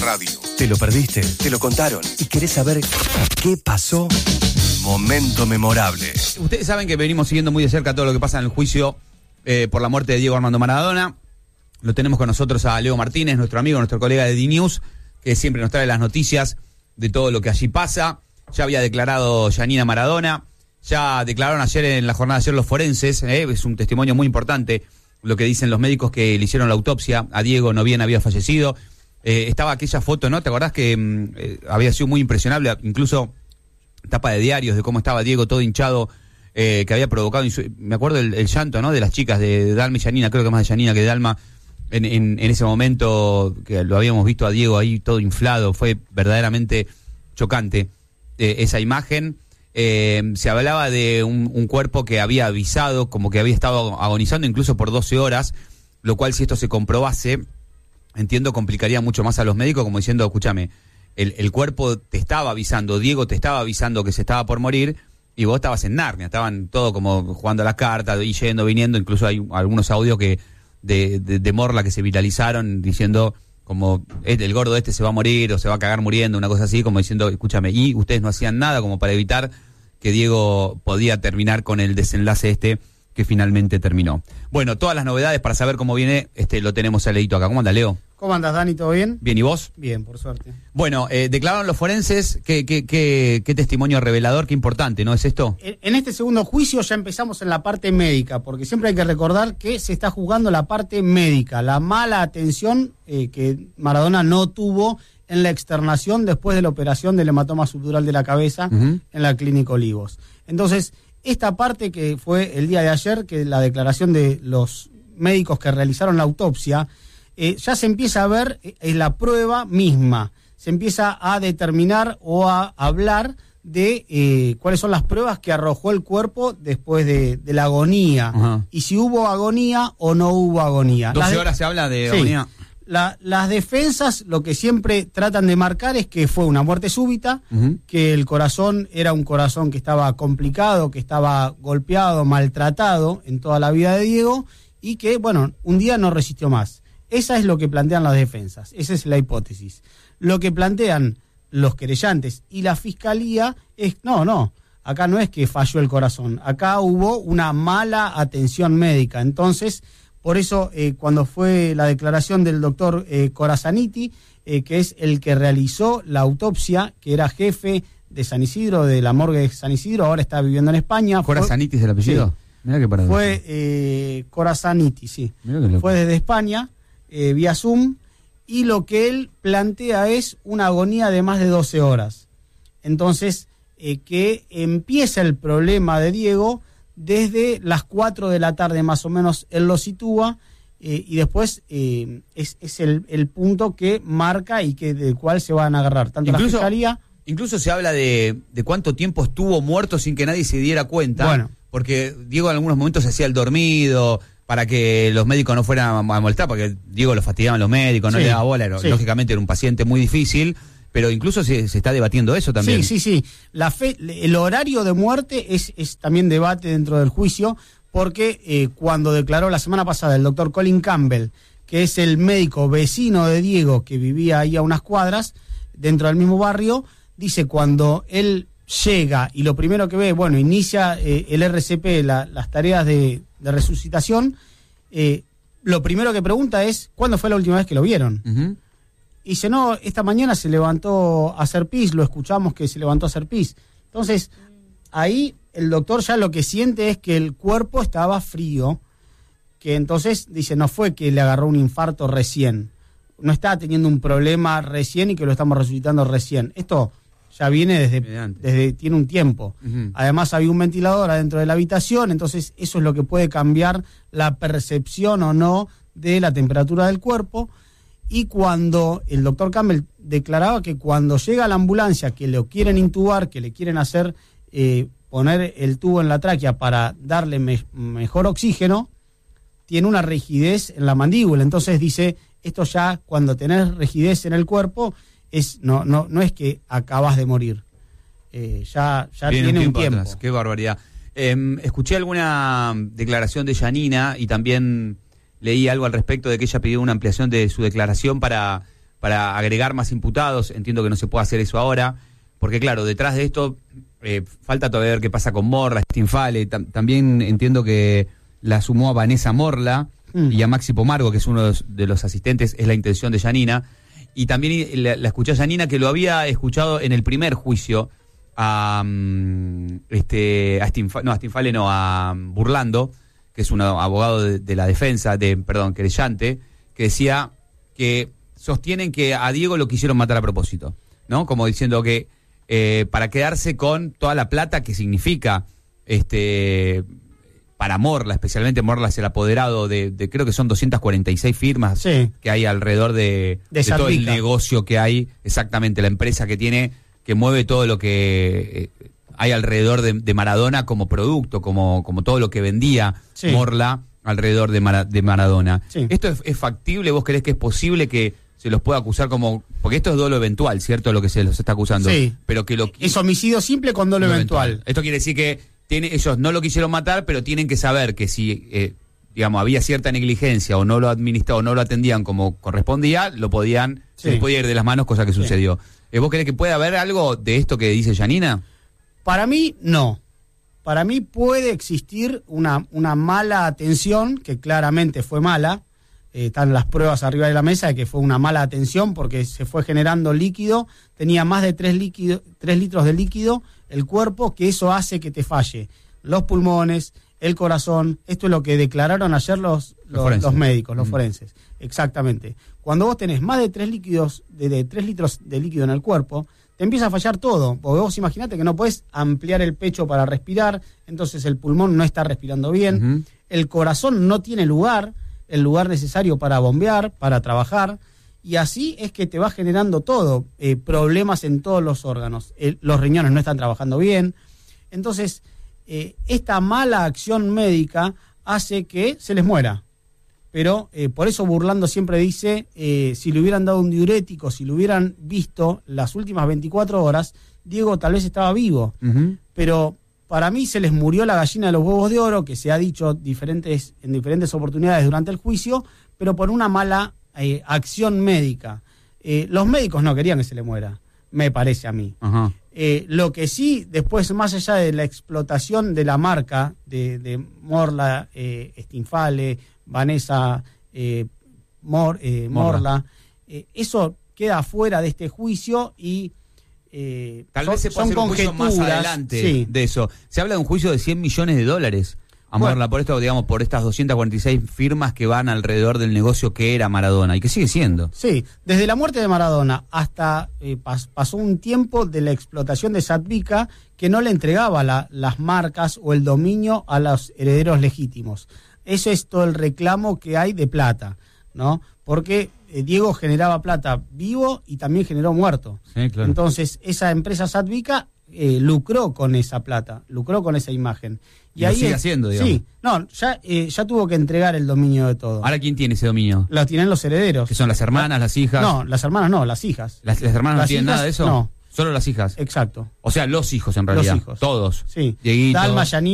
radio. ¿Te lo perdiste? ¿Te lo contaron? ¿Y querés saber qué pasó? Momento memorable. Ustedes saben que venimos siguiendo muy de cerca todo lo que pasa en el juicio por la muerte de Diego Armando Maradona. Lo tenemos con nosotros a Leo Martínez, nuestro amigo, nuestro colega de D-News, que siempre nos trae las noticias de todo lo que allí pasa. Ya había declarado Yanina Maradona, ya declararon ayer en la jornada de ayer los forenses, es un testimonio muy importante lo que dicen los médicos que le hicieron la autopsia a Diego, no bien había fallecido. Estaba aquella foto, ¿no? ¿Te acordás que había sido muy impresionable, incluso tapa de diarios de cómo estaba Diego todo hinchado, que había provocado, me acuerdo el llanto, ¿no? De las chicas de Dalma y Yanina, creo que más de Yanina que de Dalma, en ese momento que lo habíamos visto a Diego ahí todo inflado, fue verdaderamente chocante esa imagen. Se hablaba de un cuerpo que había avisado, como que había estado agonizando incluso por 12 horas, lo cual si esto se comprobase, entiendo complicaría mucho más a los médicos, como diciendo, escúchame, el cuerpo te estaba avisando, Diego te estaba avisando que se estaba por morir, y vos estabas en Narnia, estaban todos como jugando a las cartas, y yendo, viniendo, incluso hay algunos audios que de Morla que se viralizaron diciendo como el gordo este se va a morir o se va a cagar muriendo, una cosa así, como diciendo, escúchame, y ustedes no hacían nada como para evitar que Diego podía terminar con el desenlace que finalmente terminó. Bueno, todas las novedades para saber cómo viene, lo tenemos a Leito acá. ¿Cómo anda, Leo? ¿Cómo andas, Dani? ¿Todo bien? Bien, ¿y vos? Bien, por suerte. Bueno, declararon los forenses, qué testimonio revelador, qué importante, ¿no es esto? En este segundo juicio ya empezamos en la parte médica, porque siempre hay que recordar que se está juzgando la parte médica, la mala atención que Maradona no tuvo en la externación después de la operación del hematoma subdural de la cabeza en la Clínica Olivos. Entonces, esta parte que fue el día de ayer, que la declaración de los médicos que realizaron la autopsia, ya se empieza a ver la prueba misma, se empieza a determinar o a hablar de cuáles son las pruebas que arrojó el cuerpo después de la agonía. Ajá. Y si hubo agonía o no hubo agonía. 12 horas se habla de agonía. Las defensas lo que siempre tratan de marcar es que fue una muerte súbita, que el corazón era un corazón que estaba complicado, que estaba golpeado, maltratado en toda la vida de Diego y que, bueno, un día no resistió más. Esa es lo que plantean las defensas, esa es la hipótesis. Lo que plantean los querellantes y la fiscalía es, no, acá no es que falló el corazón, acá hubo una mala atención médica. Entonces, por eso, cuando fue la declaración del doctor Corazaniti, que es el que realizó la autopsia, que era jefe de San Isidro, de la morgue de San Isidro, ahora está viviendo en España. ¿Corazaniti es el apellido? Sí. Mirá qué paradoja. Fue Corazaniti, sí. Fue desde España, vía Zoom, y lo que él plantea es una agonía de más de 12 horas. Entonces, que empieza el problema de Diego desde las 4 de la tarde más o menos él lo sitúa y después es el punto que marca y del cual se van a agarrar tanto la fiscalía. Incluso se habla de cuánto tiempo estuvo muerto sin que nadie se diera cuenta, bueno, porque Diego en algunos momentos se hacía el dormido para que los médicos no fueran a molestar, porque Diego lo fastidiaban los médicos, no le daba bola, lógicamente era un paciente muy difícil. Pero incluso se está debatiendo eso también. Sí. El horario de muerte es también debate dentro del juicio, porque cuando declaró la semana pasada el doctor Colin Campbell, que es el médico vecino de Diego, que vivía ahí a unas cuadras, dentro del mismo barrio, dice cuando él llega y lo primero que ve, bueno, inicia el RCP, las tareas de resucitación, lo primero que pregunta es, ¿cuándo fue la última vez que lo vieron? Y dice, no, esta mañana se levantó a hacer pis, lo escuchamos que se levantó a hacer pis. Entonces, ahí el doctor ya lo que siente es que el cuerpo estaba frío, que entonces dice, no fue que le agarró un infarto recién, no está teniendo un problema recién y que lo estamos resucitando recién. Esto ya viene desde tiene un tiempo. Además había un ventilador adentro de la habitación, entonces eso es lo que puede cambiar la percepción o no de la temperatura del cuerpo. Y cuando el doctor Campbell declaraba que cuando llega la ambulancia, que lo quieren intubar, que le quieren hacer poner el tubo en la tráquea para darle mejor oxígeno, tiene una rigidez en la mandíbula. Entonces dice, esto ya cuando tenés rigidez en el cuerpo, no es que acabas de morir. Ya tiene un tiempo. Atrás. Qué barbaridad. Escuché alguna declaración de Yanina y también leí algo al respecto de que ella pidió una ampliación de su declaración para para agregar más imputados. Entiendo que no se puede hacer eso ahora, porque claro, detrás de esto falta todavía ver qué pasa con Morla, Stinfale. También entiendo que la sumó a Vanessa Morla y a Maxi Pomargo, que es uno de los asistentes, es la intención de Yanina. Y también la escuché a Yanina, que lo había escuchado en el primer juicio a Burlando, que es un abogado de la defensa, querellante, que decía que sostienen que a Diego lo quisieron matar a propósito, ¿no? Como diciendo que para quedarse con toda la plata que significa para Morla, especialmente Morla es el apoderado de creo que son 246 firmas que hay alrededor de todo el negocio que hay, exactamente, la empresa que tiene, que mueve todo lo que hay alrededor de Maradona como producto, como todo lo que vendía Morla alrededor de Maradona. Sí. ¿Esto es factible? ¿Vos creés que es posible que se los pueda acusar como...? Porque esto es dolo eventual, ¿cierto? Lo que se los está acusando. Sí. Pero que es homicidio simple con dolo eventual. Esto quiere decir que ellos no lo quisieron matar, pero tienen que saber que si, había cierta negligencia o no lo administraban o no lo atendían como correspondía, se les podía ir de las manos, cosa que sucedió. ¿Vos creés que puede haber algo de esto que dice Yanina? Para mí, no. Para mí puede existir una mala atención, que claramente fue mala. Están las pruebas arriba de la mesa de que fue una mala atención porque se fue generando líquido, tenía más de 3 litros de líquido el cuerpo, que eso hace que te falle los pulmones, el corazón. Esto es lo que declararon ayer los médicos, los forenses. Exactamente. Cuando vos tenés más de 3 litros de líquido en el cuerpo, te empieza a fallar todo, porque vos imaginate que no podés ampliar el pecho para respirar, entonces el pulmón no está respirando bien, el corazón no tiene el lugar necesario para bombear, para trabajar, y así es que te va generando todo, problemas en todos los órganos. Los riñones no están trabajando bien. Entonces, esta mala acción médica hace que se les muera. Pero por eso Burlando siempre dice, si le hubieran dado un diurético, si lo hubieran visto las últimas 24 horas, Diego tal vez estaba vivo. Pero para mí se les murió la gallina de los huevos de oro, que se ha dicho en diferentes oportunidades durante el juicio, pero por una mala acción médica. Los médicos no querían que se le muera, me parece a mí. Lo que sí, después, más allá de la explotación de la marca de Morla, Stinfale, Vanessa Morla, eso queda fuera de este juicio y tal vez se pueda hacer un juicio más adelante de eso. Se habla de un juicio de $100 millones a Morla, por esto, digamos, por estas 246 firmas que van alrededor del negocio que era Maradona y que sigue siendo. Sí, desde la muerte de Maradona hasta pasó un tiempo de la explotación de Sadvika, que no le entregaba las marcas o el dominio a los herederos legítimos. Eso es todo el reclamo que hay de plata, ¿no? Porque Diego generaba plata vivo y también generó muerto. Sí, claro. Entonces, esa empresa Sadvika lucró con esa plata, lucró con esa imagen. Y ahí lo sigue haciendo, digamos. Sí, no, ya tuvo que entregar el dominio de todo. ¿Ahora quién tiene ese dominio? Lo tienen los herederos. ¿Que son las hermanas, las hijas? No, las hermanas no, las hijas. ¿Las hermanas no tienen nada de eso? No. Solo las hijas. Exacto. O sea, los hijos en realidad. Los hijos. Todos. Sí. Dieguito. Dalma, Yanina.